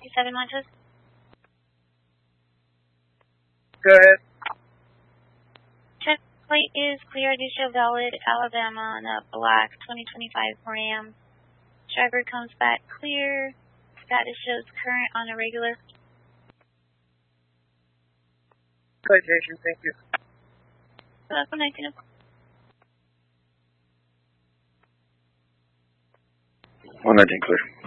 57 Montes. Go ahead. Check plate is clear. Do show valid Alabama on a black 2025 Ram. Driver comes back clear. Status shows current on a regular. Citation, thank you. Welcome, 19. 119 clear.